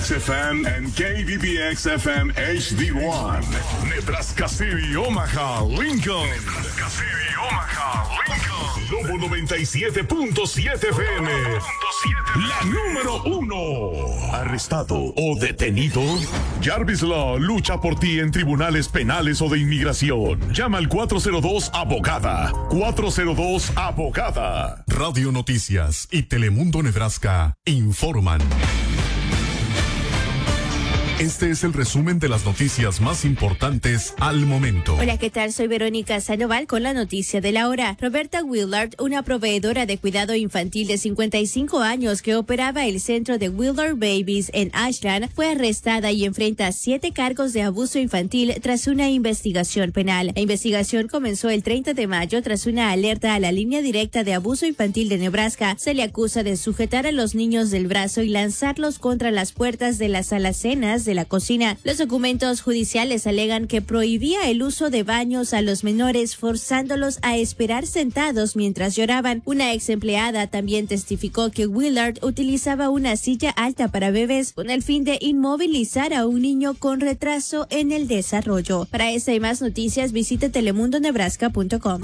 XFM and KBBX-FM HD1. Nebraska City, Omaha, Lincoln. Nebraska City, Omaha, Lincoln. Lobo 97.7 FM. La número 1. ¿Arrestado o detenido? Jarvis Law lucha por ti en tribunales penales o de inmigración. Llama al 402-ABOGADA. 402-ABOGADA. Radio Noticias y Telemundo Nebraska informan. Este es el resumen de las noticias más importantes al momento. Hola, ¿qué tal? Soy Verónica Sandoval con la noticia de la hora. Roberta Willard, una proveedora de cuidado infantil de 55 años que operaba el centro de Willard Babies en Ashland, fue arrestada y enfrenta 7 cargos de abuso infantil tras una investigación penal. La investigación comenzó el 30 de mayo tras una alerta a la línea directa de abuso infantil de Nebraska. Se le acusa de sujetar a los niños del brazo y lanzarlos contra las puertas de las alacenas de la cocina. Los documentos judiciales alegan que prohibía el uso de baños a los menores, forzándolos a esperar sentados mientras lloraban. Una ex empleada también testificó que Willard utilizaba una silla alta para bebés con el fin de inmovilizar a un niño con retraso en el desarrollo. Para esta y más noticias, visite telemundonebraska.com.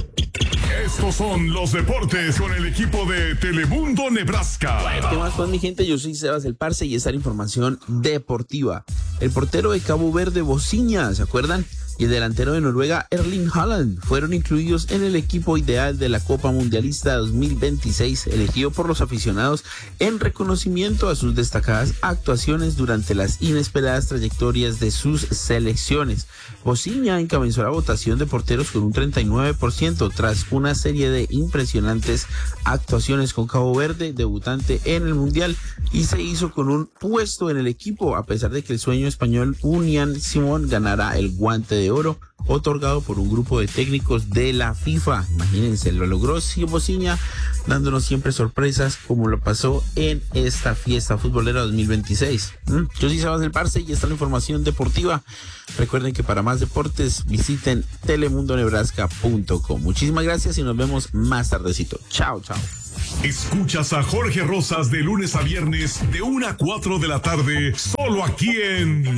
Estos son los deportes con el equipo de Telemundo Nebraska. ¿Qué más, mi gente? Yo soy Sebas El Parce y esta es la información deportiva. El portero de Cabo Verde, Bociña, ¿se acuerdan? Y el delantero de Noruega, Erling Haaland, fueron incluidos en el equipo ideal de la Copa Mundialista 2026, elegido por los aficionados en reconocimiento a sus destacadas actuaciones durante las inesperadas trayectorias de sus selecciones. Bociña encabezó la votación de porteros con un 39% tras una serie de impresionantes actuaciones con Cabo Verde, debutante en el Mundial, y se hizo con un puesto en el equipo, a pesar de que el sueño español Unai Simón ganara el Guante de Oro, otorgado por un grupo de técnicos de la FIFA. Imagínense, lo logró Bociña, dándonos siempre sorpresas como lo pasó en esta fiesta futbolera 2026. Yo soy Sebas El Parce y esta es la información deportiva. Recuerden que para más deportes visiten telemundonebraska.com. Muchísimas gracias y nos vemos más tardecito. Chao, chao. Escuchas a Jorge Rosas de lunes a viernes de 1 a 4 de la tarde, solo aquí en